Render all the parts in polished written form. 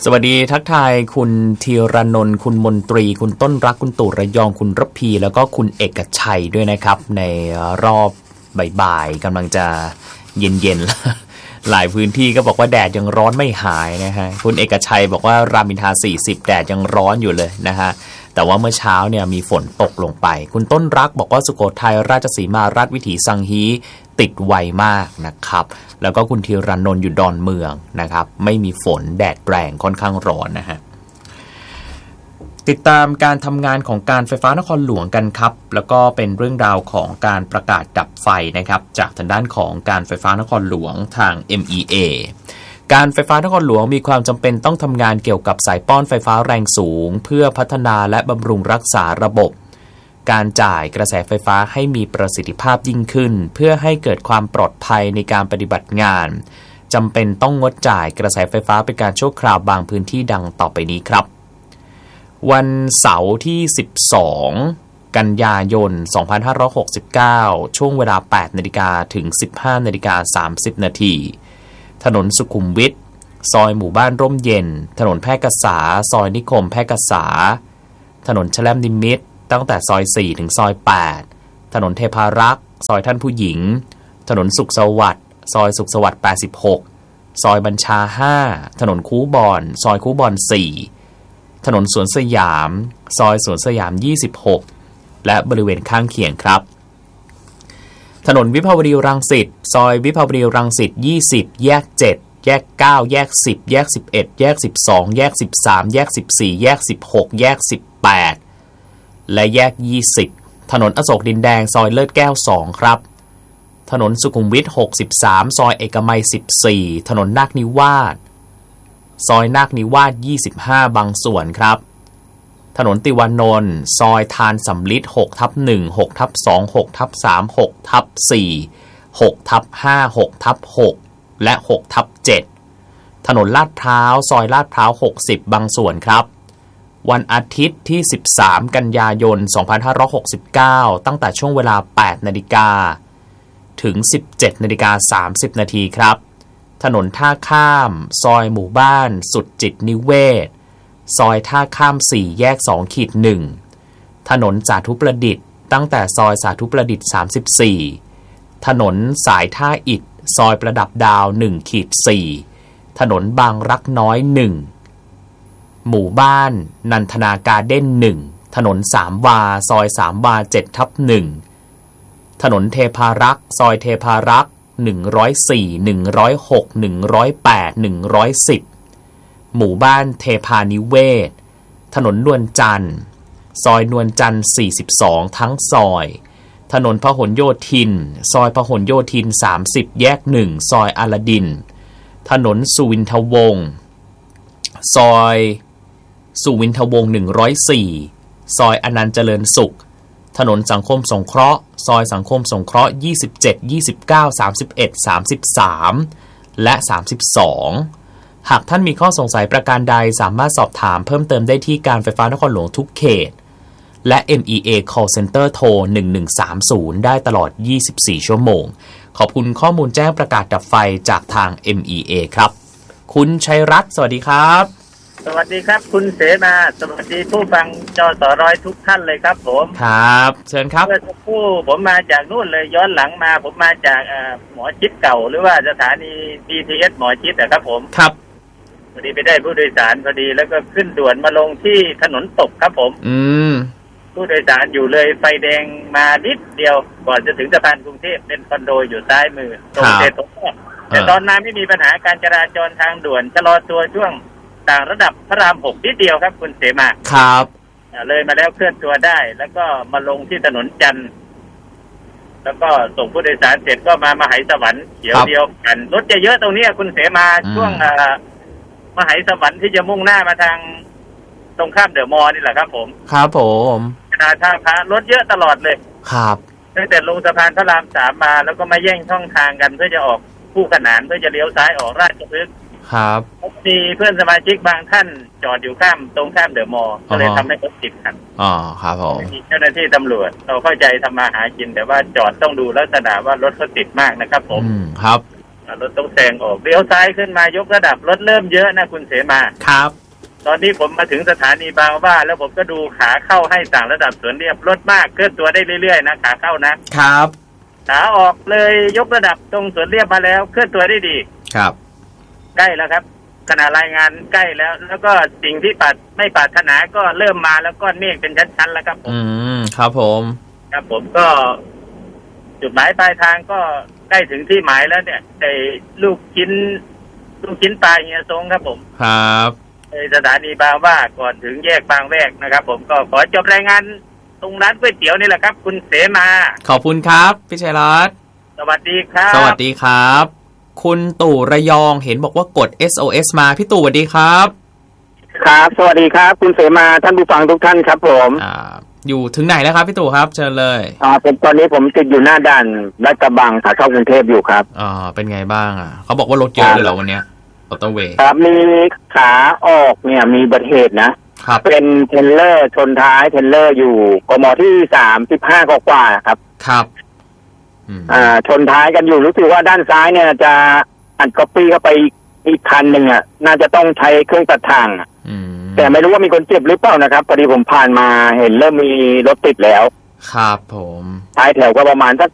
สวัสดีทักทายคุณธีรนนท์คุณมนตรีคุณต้นรักคุณตู่ระยองคุณระพีแล้วก็คุณเอกชัยด้วยนะครับในรอบบ่ายๆกำลังจะเย็นๆหลายพื้นที่ก็บอกว่าแดดยังร้อนไม่หายนะฮะคุณเอกชัยบอกว่ารามอินทรา40แดดยังร้อนอยู่เลยนะฮะแต่ว่าเมื่อเช้าเนี่ยมีฝนตกลงไปคุณต้นรักบอกว่าสุโขทัยราชสีมาราชวิถีสังฮีติดไวมากนะครับแล้วก็คุณธีรนนท์อยู่ดอนเมืองนะครับไม่มีฝนแดดแรงค่อนข้างร้อนนะฮะติดตามการทำงานของการไฟฟ้านครหลวงกันครับแล้วก็เป็นเรื่องราวของการประกาศดับไฟนะครับจากทางด้านของการไฟฟ้านครหลวงทาง MEA การไฟฟ้านครหลวงมีความจำเป็นต้องทำงานเกี่ยวกับสายป้อนไฟฟ้าแรงสูงเพื่อพัฒนาและบำรุงรักษาระบบการจ่ายกระแสไฟฟ้าให้มีประสิทธิภาพยิ่งขึ้นเพื่อให้เกิดความปลอดภัยในการปฏิบัติงานจำเป็นต้องงดจ่ายกระแสไฟฟ้าเป็นการชั่วคราวบางพื้นที่ดังต่อไปนี้ครับวันเสาร์ที่12กันยายน2569ช่วงเวลา 8:00 นถึง 15:30 นถนนสุขุมวิทซอยหมู่บ้านร่มเย็นถนนแพร่กษาซอยนิคมแพร่กษาถนนแชลมนิมิตรตั้งแต่ซอย4ถึงซอย8ถนนเทพารักษ์ซอยท่านผู้หญิงถนนสุขสวัสดิ์ซอยสุขสวัสดิ์86ซอยบัญชา5ถนนคูบอนซอยคูบอน4ถนนสวนสยามซอยสวนสยาม26และบริเวณข้างเคียงครับถนนวิภาวดีรังสิตซอยวิภาวดีรังสิต20แยก7แยก9แยก10แยก11แยก12แยก13แยก14แยก16แยก18และแยก20ถนนอโศกดินแดงซอยเลิศแก้ว2ครับถนนสุขุมวิท63ซอยเอกมัย14ถนนนาคนิวาสซอยนาคนิวาส25บางส่วนครับถนนติวานนท์ซอยทานสำลิด 6/1 6/2 6/3 6/4 6/5 6/6 และ 6/7 ถนนลาดพร้าวซอยลาดพร้าว60บางส่วนครับวันอาทิตย์ที่13กันยายน2569ตั้งแต่ช่วงเวลา 8:00 นถึง 17:30 นครับถนนท่าข้ามซอยหมู่บ้านสุดจิตนิเวศซอยท่าข้าม4แยก 2/1 ถนนสาธุประดิษฐ์ตั้งแต่ซอยสาธุประดิษฐ์34ถนนสายท่าอิฐซอยประดับดาว 1/4 ถนนบางรักน้อย1หมู่บ้านนันทนาการ์เด้น1ถนน3วาซอย3วา 7/1 ถนนเทพารักษ์ซอยเทพารักษ์104 106 108 110หมู่บ้านเทพานิเวศถนนนวลจันทร์ซอยนวลจันทร์42ทั้งซอยถนนพหลโยธินซอยพหลโยธิน30แยก1ซอยอลาดินถนนสุวินทวงศ์ซอยสุวินทวงศ์104ซอยอนันต์เจริญสุขถนนสังคมสงเคราะห์ซอยสังคมสงเคราะห์27 29 31 33และ32หากท่านมีข้อสงสัยประการใดสามารถสอบถามเพิ่มเติมได้ที่การไฟฟ้านครหลวงทุกเขตและ MEA Call Center โทร1130ได้ตลอด24ชั่วโมงขอบคุณข้อมูลแจ้งประกาศดับไฟจากทาง MEA ครับคุณชัยรัตน์สวัสดีครับสวัสดีครับคุณเสนาสวัสดีผู้ฟังจสร้อยทุกท่านเลยครับผมครับเชิญครับเมื่อสักครู่ผมมาจากนู่นเลยย้อนหลังมาผมมาจากหมอชิดเก่าหรือว่าสถานี BTS หมอชิดครับผมครับพอดีไปได้ผู้โดยสารพอดีแล้วก็ขึ้นด่วนมาลงที่ถนนตกครับผมผู้โดยสารอยู่เลยไฟแดงมานิดเดียวก่อนจะถึงสะพานกรุงเทพเป็นคอนโดอยู่ซ้ายมือตรงเตะแต่ตอนนั้นไม่มีปัญหาการจราจรทางด่วนชะลอตัวช่วงต่างระดับพระราม6นิดเดียวครับคุณเสมาครับเลยมาแล้วเคลื่อนตัวได้แล้วก็มาลงที่ถนนจันทร์แล้วก็ส่งผู้โดยสารเสร็จก็มามหาสวรรค์เดี๋ยวเดียวกันรถจะเยอะตรงนี้คุณเสมาช่วงมหาสวรรค์ที่จะมุ่งหน้ามาทางตรงข้ามเดอะมอลล์นี่แหละครับผมครับผมท่าพระรถเยอะตลอดเลยครับตั้งแต่ลงสะพานพระราม3มาแล้วก็มาแย่งช่องทางกันเพื่อจะออกคู่ขนานเพื่อจะเลี้ยวซ้ายออกราชพฤกษ์ครับมีเพื่อนสมาชิกบางท่านจอดอยู่ตรงข้ามเดอะมอลล์ก็เลยทำให้รถติดครับครับผมมีเจ้าหน้าที่ตำรวจเราเข้าใจทำมาหากินแต่ว่าจอดต้องดูลักษณะว่ารถเขาติดมากนะครับผมครับรถต้องแซงออกเลี้ยวซ้ายขึ้นมายกระดับรถเริ่มเยอะนะคุณเสมาครับตอนนี้ผมมาถึงสถานีบางหว่าแล้วผมก็ดูขาเข้าให้ต่างระดับสวนเรียบรถมากเคลื่อนตัวได้เรื่อยๆนะขาเข้านะครับขาออกเลยยกระดับตรงสวนเรียบมาแล้วเคลื่อนตัวได้ดีครับใกล้แล้วครับขณะรายงานใกล้แล้วก็สิ่งที่ไม่ปรารถนาก็เริ่มมาแล้วก้อนเมฆเป็นชั้นๆแล้วครับผมครับผมครับผมก็จุดหมายปลายทางก็ใกล้ถึงที่หมายแล้วเนี่ยไอ้ลูกชิ้นปลาเฮียทรงครับผมครับในสถานีบางหว่าก่อนถึงแยกบางแวกนะครับผมก็ขอจบรายงานตรงร้านก๋วยเตี๋ยวนี่แหละครับคุณเสมาขอบคุณครับพี่ชัยรัตน์สวัสดีครับสวัสดีครับคุณตู่ระยองเห็นบอกว่ากด SOS มาพี่ตู่สวัสดีครับครับสวัสดีครับคุณเสมาท่านผู้ฟังทุกท่านครับผมอยู่ถึงไหนแล้วครับพี่ตู่ครับเชิญเลยเป็นตอนนี้ผมติดอยู่หน้าด่านลาดกระบังขาเข้ากรุงเทพอยู่ครับเป็นไงบ้างเขาบอกว่ารถเยอะเลยเหรอวันนี้ออโตเวย์ครับมีขาออกเนี่ยมีอุบัติเหตุนะครับเป็นเทรลเลอร์ชนท้ายเทรลเลอร์อยู่กมที่35กว่าครับครับชนท้ายกันอยู่รู้สึกว่าด้านซ้ายเนี่ยจะอัดก๊อปปี้เข้าไปอีกคันหนึ่งน่าจะต้องใช้เครื่องตัดทางแต่ไม่รู้ว่ามีคนเจ็บหรือเปล่านะครับพอดีผมผ่านมาเห็นเริ่มมีรถติดแล้วครับผมท้ายแถวก็ประมาณสัก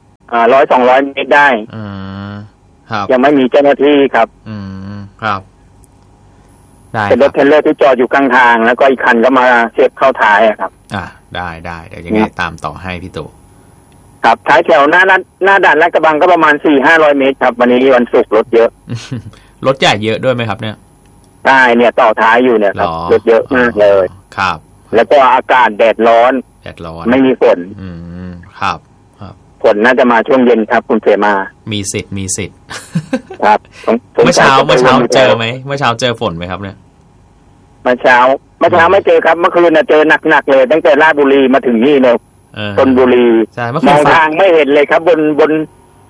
100-200 เมตรได้ครับยังไม่มีเจ้าหน้าที่ครับครับได้เป็นรถเทรลเลอร์ที่จอดอยู่กลางทางแล้วก็อีกคันก็มาเสียบเข้าท้ายครับได้เดี๋ยวยังไงตามต่อให้พี่ตู่ครับท้ายแถวหน้าด่านลาดกระบังก็ประมาณ 400-500 เมตรครับวันนี้วันศุกร์รถเยอะรถใหญ่เยอะด้วยไหมครับเนี่ยใช่เนี่ยต่อท้ายอยู่เนี่ยครับรถเยอะมากเลยครับแล้วก็อากาศแดดร้อนไม่มีฝนครับฝนน่าจะมาช่วงเย็นครับคุณเสมามีสิทธิ์ครับเมื่อเช้าเจอไหมเมื่อเช้าเจอฝนไหมครับเนี่ยเมื่อเช้าไม่เจอครับเมื่อคืนเจอหนักเลยตั้งแต่ราชบุรีมาถึงนี่เลยชลบุรีมองทางไม่เห็นเลยครับบน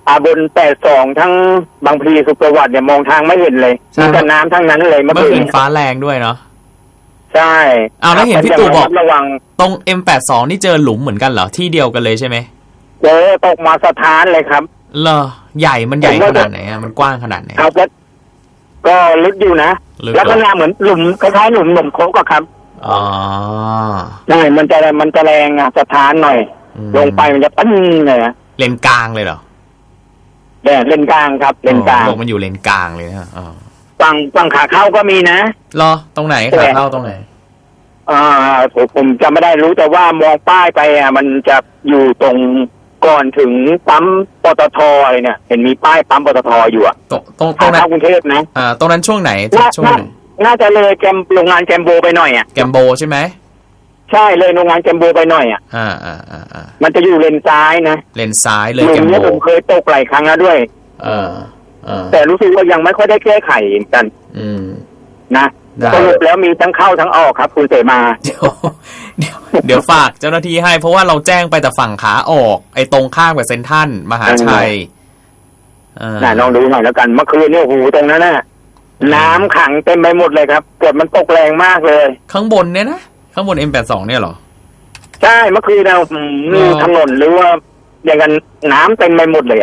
82ทั้งบางพลีสุขสวัสดิ์เนี่ยมองทางไม่เห็นเลยมีแต่น้ำทั้งนั้นเลยเมื่อคืนฟ้าแรงด้วยเนาะใช่แล้วเห็นพี่ตู่บอกระวังตรง M82 นี่เจอหลุมเหมือนกันเหรอที่เดียวกันเลยใช่ไหมเจอตกมาสถานเลยครับเหรอใหญ่ขนาดไหนมันกว้างขนาดไหนครับก็ลึกอยู่นะแล้วก็เหมือนหลุมคล้ายๆหลุมโค้งก็ครับใช่มันจะแรงสถานหน่อยลงไปมันจะปั้นเลยเลนกลางเลยเหรอเลนกลางครับเลนกลางมันอยู่เลนกลางเลยฮะฝั่งขาเข้าก็มีนะรอตรงไหนขาเข้าตรงไหนผมจำไม่ได้รู้แต่ว่ามองป้ายไปมันจะอยู่ตรงก่อนถึงปั๊มปตทเนี่ยเห็นมีป้ายปั๊มปตทอยู่ตรงนั้นกรุงเทพนะตรงนั้นช่วงไหนช่วงไหนน่าจะเลยโรงงานแกมโบไปหน่อยแกมโบใช่ไหมใช่เลยโรงงานแกมโบไปหน่อยมันจะอยู่เลนซ้ายนะเลนซ้ายเลยแกมโบผมเคยตกหลายครั้งแล้วด้วยแต่รู้สึกว่ายังไม่ค่อยได้แก้ไขกันนะสรุปแล้วมีทั้งเข้าทั้งออกครับคุณเสมาเดี๋ยวฝากเจ้าหน้าที่ให้เพราะว่าเราแจ้งไปแต่ฝั่งขาออกไอ้ตรงข้างกับเซ็นทรัลมหาชัยลองดูหน่อยแล้วกันเมื่อคืนเนี่ยโอ้โหตรงนั้นน่ะน้ำขังเต็มไปหมดเลยครับฝนมันตกแรงมากเลยข้างบนเนี่ยนะข้างบน M82 เนี่ยเหรอใช่เมื่อคืนเราถนนหรือว่าอย่างกันน้ำเต็มไปหมดเลย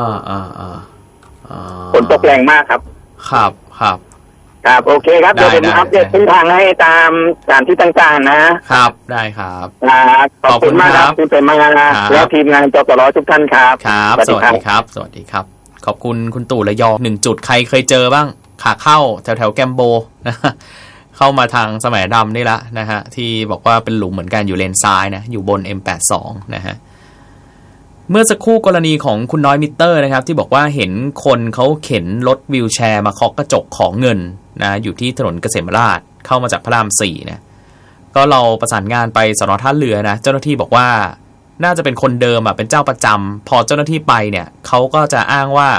ฝนตกแรงมากครับครับโอเคครับเดี๋ยวผมอัปเดตเส้นทางให้ตามสถานที่ต่างๆนะครับได้ครับขอบคุณมากครับคุณเป็นมาแล้วทีมงานจสรทุกท่านครับสวัสดีครับสวัสดีครับขอบคุณคุณตู่ระยอง1จุดใครเคยเจอบ้างขาเข้าแถวแกมโบนะเข้ามาทางสมัยดำนี่ละนะฮะที่บอกว่าเป็นหลุมเหมือนกันอยู่เลนซ้ายนะอยู่บน M82 นะฮะเมื่อสักครู่กรณีของคุณน้อยมิเตอร์นะครับที่บอกว่าเห็นคนเขาเข็นรถวีลแชร์มาเคาะกระจกขอเงินนะอยู่ที่ถนนเกษมราษฎร์เข้ามาจากพระราม4นะก็เราประสานงานไปสน.ท่าเรือนะเจ้าหน้าที่บอกว่าน่าจะเป็นคนเดิมเป็นเจ้าประจำพอเจ้าหน้าที่ไปเนี่ยเขาก็จะอ้างว่า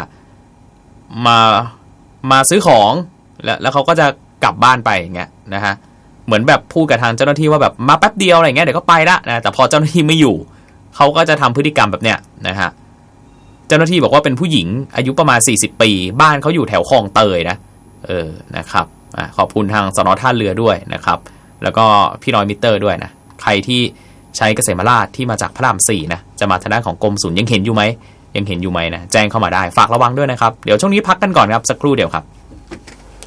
มาซื้อของแล้วเขาก็จะกลับบ้านไปอย่างเงี้ยนะฮะเหมือนแบบพูดกับทางเจ้าหน้าที่ว่าแบบมาแป๊บเดียวอะไรเงี้ยเดี๋ยวก็ไปละนะแต่พอเจ้าหน้าที่ไม่อยู่เขาก็จะทำพฤติกรรมแบบเนี้ยนะฮะเจ้าหน้าที่บอกว่าเป็นผู้หญิงอายุประมาณ40ปีบ้านเขาอยู่แถวคลองเตยนะนะครับขอบคุณทางสน.ท่าเรือด้วยนะครับแล้วก็พี่น้อยมิเตอร์ด้วยนะใครที่ใช้เกษมราษฎร์ที่มาจากพระราม4นะจะมาทางด้านของกรมศุลยังเห็นอยู่ไหมยังเห็นอยู่ไหมนะแจ้งเข้ามาได้ฝากระวังด้วยนะครับเดี๋ยวช่วงนี้พักกันก่อนครับสักครู่เดียวครับ